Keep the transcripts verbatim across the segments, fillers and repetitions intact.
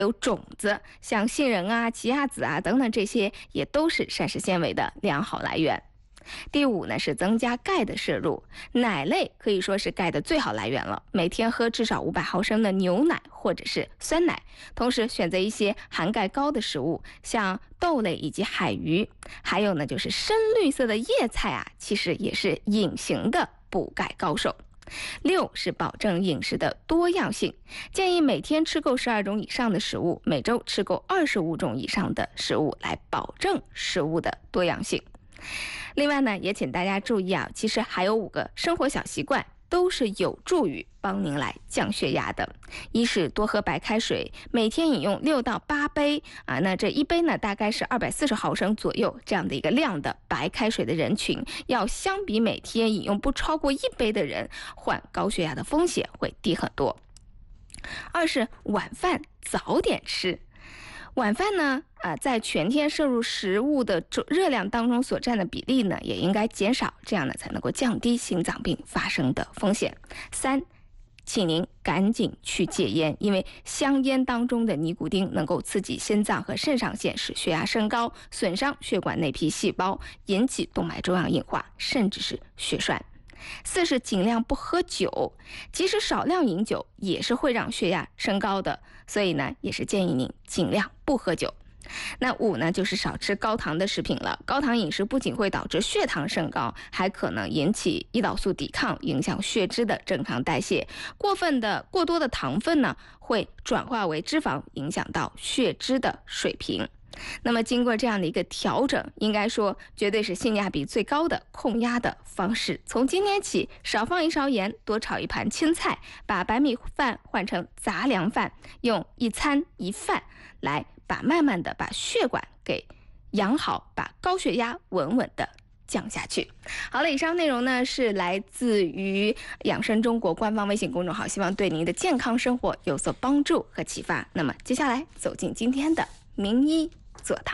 有种子，像杏仁啊、奇亚籽啊等等，这些也都是膳食纤维的良好来源。第五呢是增加钙的摄入，奶类可以说是钙的最好来源了，每天喝至少五百毫升的牛奶或者是酸奶，同时选择一些含钙高的食物，像豆类以及海鱼，还有呢就是深绿色的叶菜啊，其实也是隐形的补钙高手。六是保证饮食的多样性，建议每天吃够十二种以上的食物，每周吃够二十五种以上的食物，来保证食物的多样性。另外呢，也请大家注意啊，其实还有五个生活小习惯都是有助于帮您来降血压的。一是多喝白开水，每天饮用六到八杯啊，那这一杯呢大概是二百四十毫升左右这样的一个量的白开水的人群，要相比每天饮用不超过一杯的人，患高血压的风险会低很多。二是晚饭早点吃。晚饭呢，呃，在全天摄入食物的热量当中所占的比例呢，也应该减少，这样呢才能够降低心脏病发生的风险。三，请您赶紧去戒烟，因为香烟当中的尼古丁能够刺激心脏和肾上腺，使血压升高，损伤血管内皮细胞，引起动脉粥样硬化，甚至是血栓。四是尽量不喝酒，即使少量饮酒也是会让血压升高的，所以呢也是建议您尽量不喝酒。那五呢就是少吃高糖的食品了，高糖饮食不仅会导致血糖升高，还可能引起胰岛素抵抗，影响血脂的正常代谢。过分的过多的糖分呢会转化为脂肪，影响到血脂的水平。那么经过这样的一个调整，应该说绝对是性价比最高的控压的方式。从今天起，少放一勺盐，多炒一盘青菜，把白米饭换成杂粮饭，用一餐一饭来把慢慢的把血管给养好，把高血压稳稳的降下去。好了，以上内容呢是来自于养生中国官方微信公众号，希望对您的健康生活有所帮助和启发。那么接下来走进今天的名医座堂。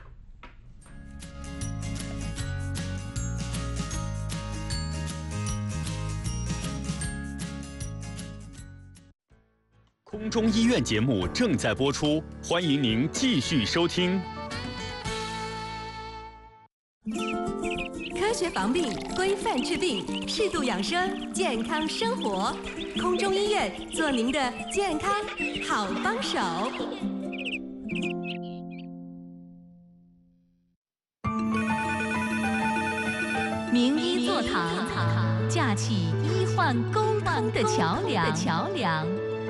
空中医院节目正在播出，欢迎您继续收听。 科学防病，规范治病，适度养生，健康生活。空中医院做您的健康好帮手。名医座堂，架起医患沟通的桥梁。桥梁。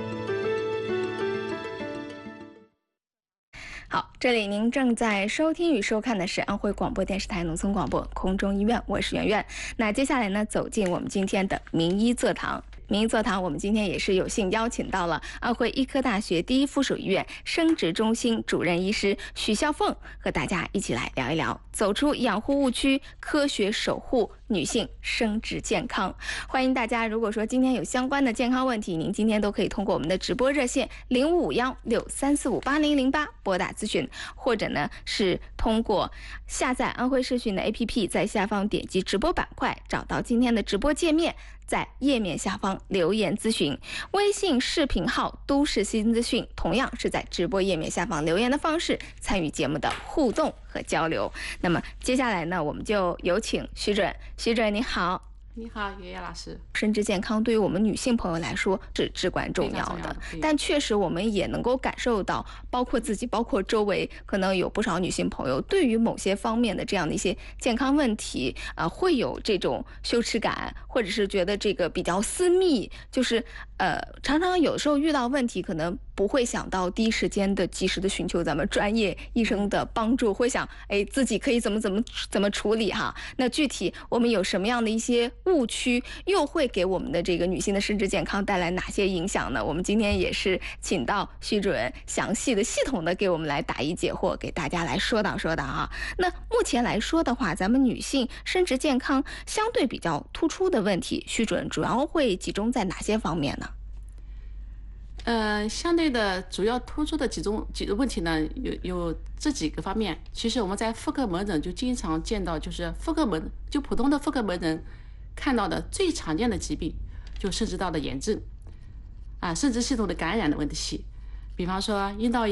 好，这里您正在收听与收看的是安徽广播电视台农村广播空中医院，我是圆圆。那接下来呢，走进我们今天的名医座堂。名医座堂，我们今天也是有幸邀请到了安徽医科大学第一附属医院生殖中心主任医师许孝凤，和大家一起来聊一聊，走出养护误区，科学守护女性生殖健康。欢迎大家，如果说今天有相关的健康问题，您今天都可以通过我们的直播热线零五五幺六三四五八零零八拨打咨询，或者呢是通过下载安徽视讯的 A P P， 在下方点击直播板块，找到今天的直播界面，在页面下方留言咨询。微信视频号都市新资讯同样是在直播页面下方留言的方式参与节目的互动和交流。那么接下来呢，我们就有请徐主任。徐主任你好。 你好，圆圆老师。 生殖健康对于我们女性朋友来说是至关重要的，但确实我们也能够感受到，包括自己，包括周围，可能有不少女性朋友对于某些方面的这样的一些健康问题，啊、呃，会有这种羞耻感，或者是觉得这个比较私密，就是呃，常常有时候遇到问题，可能不会想到第一时间的及时的寻求咱们专业医生的帮助，会想，哎，自己可以怎么怎么怎么处理哈。那具体我们有什么样的一些误区，又会给我们的这个女性的生殖健康带来哪些影响呢？我们今天也是请到徐主任详细的、系统的给我们来答疑解惑，给大家来说道说道啊。那目前来说的话，咱们女性生殖健康相对比较突出的问题，徐主任主要会集中在哪些方面呢？ 呃，相对的主要突出的几种几个问题呢，有有这几个方面。其实我们在妇科门诊就经常见到，就是妇科门就普通的妇科门诊看到的最常见的疾病，就生殖道的炎症啊，生殖系统的感染的问题。 比方说阴道